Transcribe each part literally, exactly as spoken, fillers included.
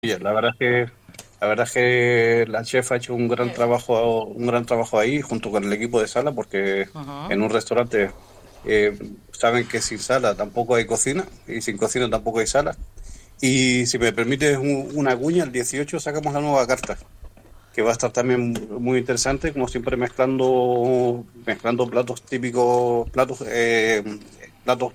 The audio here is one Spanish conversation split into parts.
sencilla. La verdad es que la verdad es que la chef ha hecho un gran trabajo, un gran trabajo ahí junto con el equipo de sala, porque uh-huh. en un restaurante eh, saben que sin sala tampoco hay cocina y sin cocina tampoco hay sala. Y si me permites un, una cuña, el dieciocho sacamos la nueva carta, que va a estar también muy interesante, como siempre mezclando mezclando platos típicos, platos eh, platos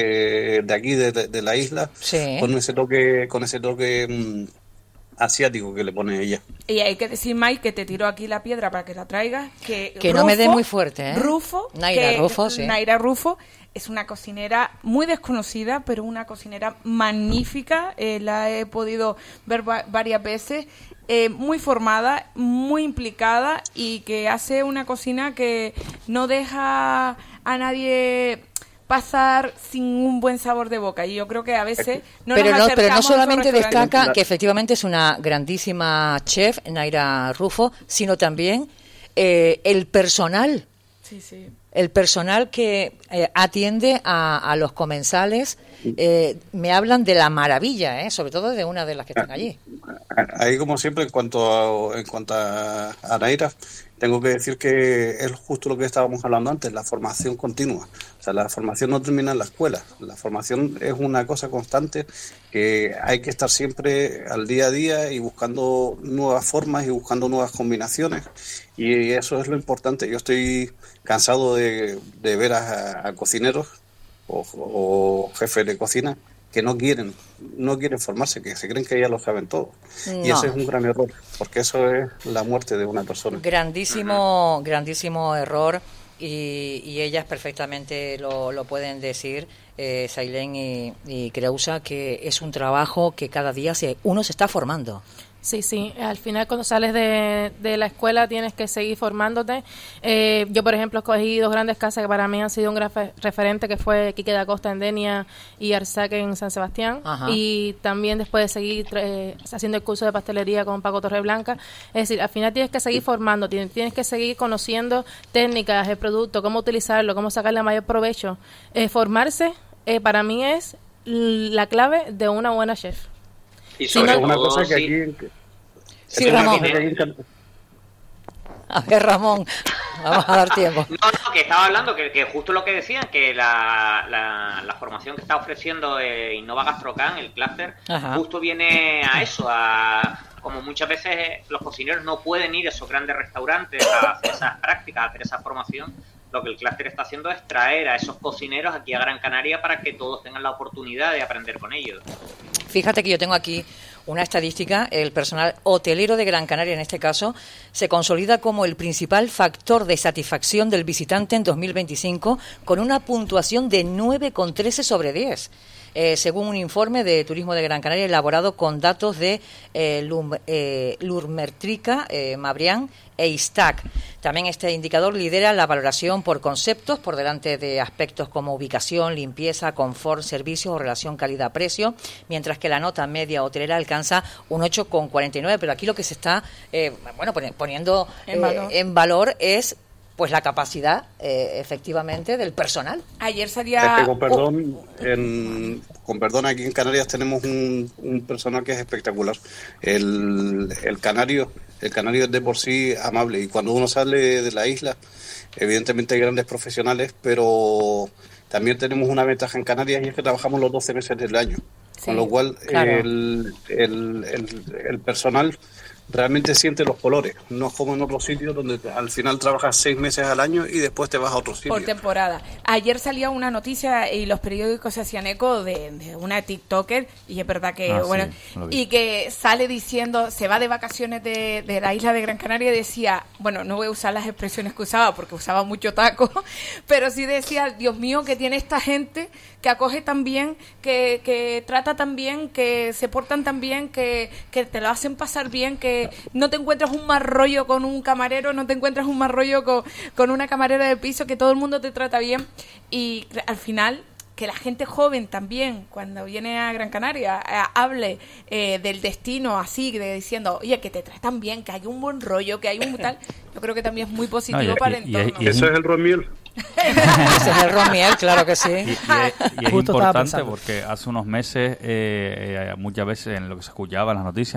eh, de aquí de, de, de la isla, sí. con ese toque con ese toque mmm, asiático que le pone ella. Y hay que decir, Mike, que te tiro aquí la piedra para que la traigas, que que Rufo, no me dé muy fuerte, ¿eh? Rufo, Naira que, Rufo, sí. Naira Rufo es una cocinera muy desconocida, pero una cocinera magnífica. Eh, la he podido ver va- varias veces. Eh, muy formada, muy implicada y que hace una cocina que no deja a nadie pasar sin un buen sabor de boca, y yo creo que a veces no pero nos no pero no solamente destaca la... que efectivamente es una grandísima chef, Naira Rufo, sino también eh, el personal sí, sí. el personal que eh, atiende a, a los comensales. Eh, me hablan de la maravilla, ¿eh? Sobre todo de una de las que están allí. Ahí, como siempre, en cuanto a, en cuanto a, a Naira, tengo que decir que es justo lo que estábamos hablando antes, la formación continua. O sea, la formación no termina en la escuela. La formación es una cosa constante que hay que estar siempre al día a día y buscando nuevas formas y buscando nuevas combinaciones. Y eso es lo importante. Yo estoy cansado de, de ver a, a cocineros o, o jefes de cocina que no quieren no quieren formarse, que se creen que ya lo saben todo. No. Y ese es un gran error, porque eso es la muerte de una persona. Grandísimo, uh-huh. grandísimo error, y, y ellas perfectamente lo, lo pueden decir, eh, Sailén y, y Creusa, que es un trabajo que cada día se, uno se está formando. Sí, sí, al final cuando sales de, de la escuela tienes que seguir formándote. Eh, yo, por ejemplo, escogí dos grandes casas que para mí han sido un gran fe- referente, que fue Quique da Costa en Denia y Arsac en San Sebastián. Ajá. Y también después de seguir eh, haciendo el curso de pastelería con Paco Torreblanca. Es decir, al final tienes que seguir formándote, tienes, tienes que seguir conociendo técnicas, el producto, cómo utilizarlo, cómo sacarle mayor provecho. Eh, formarse eh, para mí es la clave de una buena chef. Y sobre si no, una cosa que sí. aquí... Sí, Ramón. A ver, Ramón, vamos a dar tiempo. No, no, que estaba hablando, que, que justo lo que decían, que la, la, la formación que está ofreciendo eh, Innova Gastrocan, el clúster, justo viene a eso, a como muchas veces los cocineros no pueden ir a esos grandes restaurantes a hacer esas prácticas, a hacer esa formación. Lo que el clúster está haciendo es traer a esos cocineros aquí a Gran Canaria para que todos tengan la oportunidad de aprender con ellos. Fíjate que yo tengo aquí una estadística. El personal hotelero de Gran Canaria, en este caso, se consolida como el principal factor de satisfacción del visitante en dos mil veinticinco, con una puntuación de nueve coma trece sobre diez. Eh, según un informe de Turismo de Gran Canaria elaborado con datos de eh, Lum, eh, Lurmertrica, eh, Mabrián e Istac. También este indicador lidera la valoración por conceptos, por delante de aspectos como ubicación, limpieza, confort, servicios o relación calidad-precio, mientras que la nota media hotelera alcanza un ocho coma cuarenta y nueve. Pero aquí lo que se está eh, bueno poniendo en, eh, valor. en valor es pues la capacidad, eh, efectivamente, del personal. Ayer salía... Es que, con perdón, en, con perdón, aquí en Canarias tenemos un, un personal que es espectacular. El, el canario el canario es de por sí amable, y cuando uno sale de la isla, evidentemente hay grandes profesionales, pero también tenemos una ventaja en Canarias, y es que trabajamos los doce meses del año. Sí, con lo cual, claro. el, el, el, el personal realmente siente los colores, no es como en otros sitios donde al final trabajas seis meses al año y después te vas a otro sitio. Por temporada. Ayer salía una noticia y los periódicos se hacían eco de, de una TikToker, y es verdad que, ah, bueno, sí, y que sale diciendo, se va de vacaciones de, de la isla de Gran Canaria, y decía, bueno, no voy a usar las expresiones que usaba porque usaba mucho taco, pero sí decía, Dios mío, que tiene esta gente que acoge tan bien, que, que trata tan bien, que se portan tan bien, que, que te lo hacen pasar bien, que no te encuentras un mal rollo con un camarero, no te encuentras un mal rollo con, con una camarera de piso, que todo el mundo te trata bien. Y al final, que la gente joven también, cuando viene a Gran Canaria, eh, hable eh, del destino así, de diciendo, oye, que te tratan bien, que hay un buen rollo, que hay un tal, yo creo que también es muy positivo no, y, para el entorno. Y, y, y eso es el Romiel. Ese es el Romiel, claro que sí. Y, y es, y es importante porque hace unos meses, eh, eh, muchas veces en lo que se escuchaba en las noticias,